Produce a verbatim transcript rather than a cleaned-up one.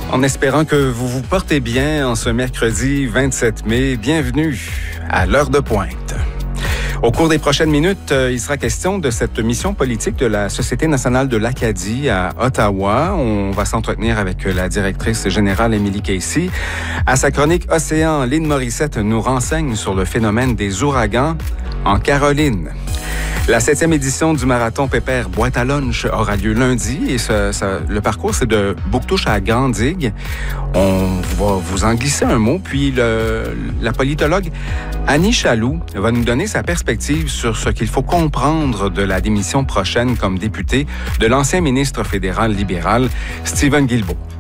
En espérant que vous vous portez bien en ce mercredi vingt-sept mai, bienvenue à l'heure de pointe. Au cours des prochaines minutes, il sera question de cette mission politique de la Société nationale de l'Acadie à Ottawa. On va s'entretenir avec la directrice générale Émilie Casey. À sa chronique Océan, Lynn Morissette nous renseigne sur le phénomène des ouragans en Caroline. La septième édition du marathon Pépère Boîte à lunch aura lieu lundi et ce, ce, le parcours, c'est de Bouctouche à Grande-Digue. On va vous en glisser un mot, puis le, la politologue Annie Chaloux va nous donner sa perspective sur ce qu'il faut comprendre de la démission prochaine comme député de l'ancien ministre fédéral libéral Stephen Guilbeault.